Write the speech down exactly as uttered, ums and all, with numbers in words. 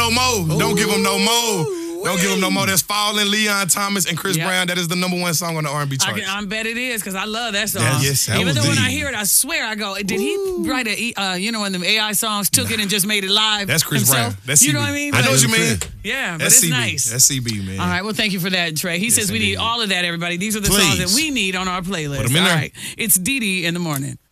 no more. Don't give them no more. Ooh, Don't give them no more. That's Fallin', Leon Thomas, and Chris Yep. Brown. That is the number one song on the R and B I, chart. can, I bet it is because I love that song. Yeah, yes, that Even was though when deep. I hear it, I swear I go, did he write a, E- uh, you know, when the A I songs took it and just made it live? That's Chris himself? Brown. That's C B. You know what I mean? I know But- what you mean. Yeah, but That's it's C B. nice. That's C B, man. All right, well, thank you for that, Trey. He Yes, says we indeed. need all of that, everybody. These are the Please. songs that we need on our playlist. Put 'em in all there. right, it's Dee Dee in the morning.